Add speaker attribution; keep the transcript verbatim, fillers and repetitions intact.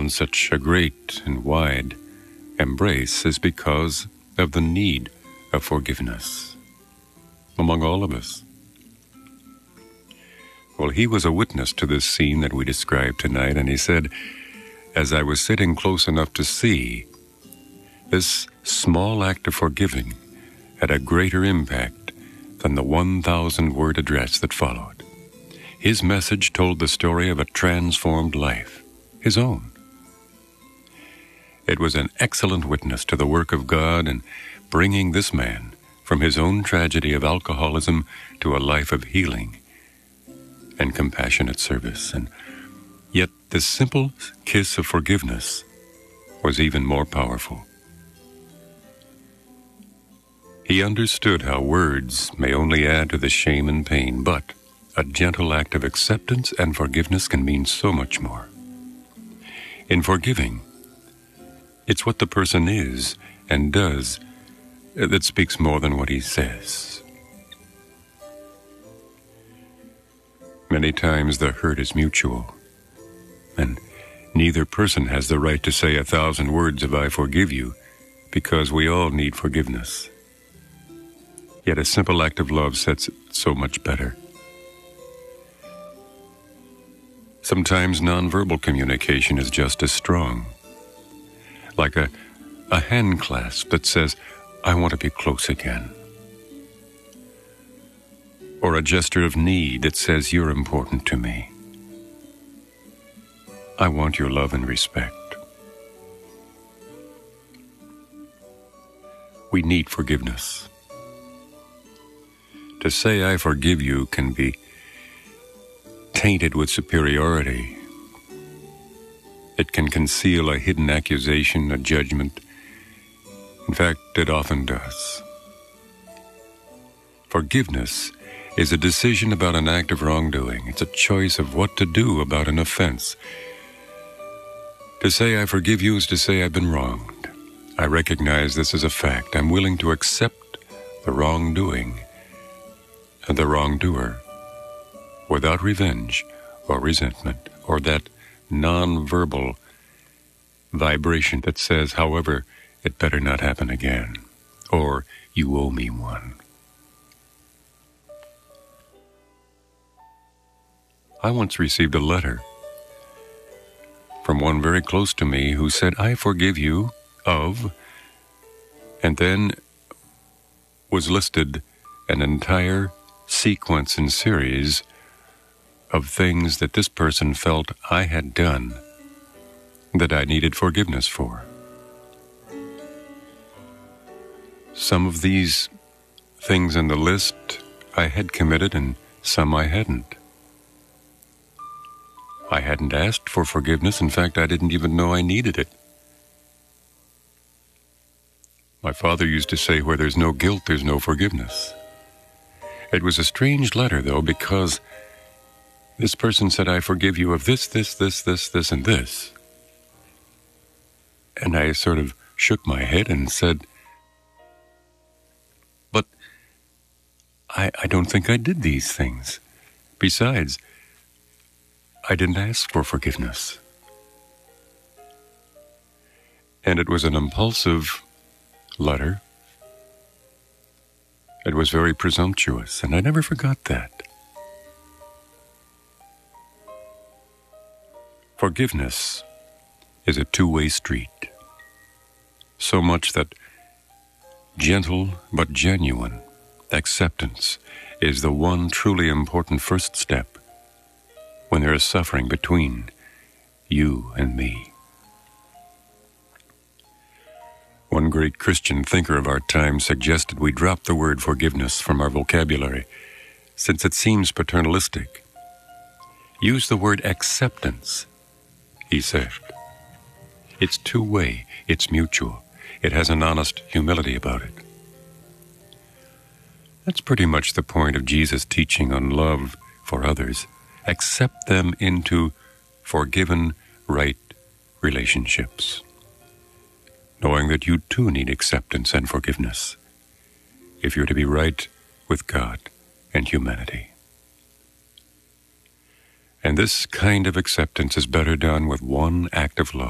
Speaker 1: on such a great and wide embrace is because of the need of forgiveness among all of us. Well, he was a witness to this scene that we described tonight, and he said, as I was sitting close enough to see, this small act of forgiving had a greater impact than the one thousand word address that followed. His message told the story of a transformed life, his own. It was an excellent witness to the work of God in bringing this man from his own tragedy of alcoholism to a life of healing and compassionate service. And yet this simple kiss of forgiveness was even more powerful. He understood how words may only add to the shame and pain, but a gentle act of acceptance and forgiveness can mean so much more. In forgiving, it's what the person is and does that speaks more than what he says. Many times the hurt is mutual, and neither person has the right to say a thousand words of I forgive you, because we all need forgiveness. Yet a simple act of love sets it so much better. Sometimes nonverbal communication is just as strong, like a, a hand clasp that says, I want to be close again. Or a gesture of need that says, you're important to me. I want your love and respect. We need forgiveness. To say I forgive you can be tainted with superiority. It can conceal a hidden accusation, a judgment. In fact, it often does. Forgiveness is a decision about an act of wrongdoing. It's a choice of what to do about an offense. To say I forgive you is to say I've been wronged. I recognize this as a fact. I'm willing to accept the wrongdoing and the wrongdoer without revenge or resentment or that non-verbal vibration that says, however, it better not happen again, or you owe me one. I once received a letter from one very close to me who said, I forgive you of, and then was listed an entire sequence and series of things that this person felt I had done that I needed forgiveness for. Some of these things in the list I had committed and some I hadn't. I hadn't asked for forgiveness. In fact, I didn't even know I needed it. My father used to say, where there's no guilt, there's no forgiveness. It was a strange letter, though, because this person said, I forgive you of this, this, this, this, this, and this. And I sort of shook my head and said, but I, I don't think I did these things. Besides, I didn't ask for forgiveness. And it was an impulsive letter. It was very presumptuous, and I never forgot that. Forgiveness is a two-way street, so much that gentle but genuine acceptance is the one truly important first step when there is suffering between you and me. One great Christian thinker of our time suggested we drop the word forgiveness from our vocabulary, since it seems paternalistic. Use the word acceptance, he said. It's two-way, it's mutual, it has an honest humility about it. That's pretty much the point of Jesus' teaching on love for others. Accept them into forgiven, right relationships, knowing that you too need acceptance and forgiveness if you're to be right with God and humanity. And this kind of acceptance is better done with one act of love.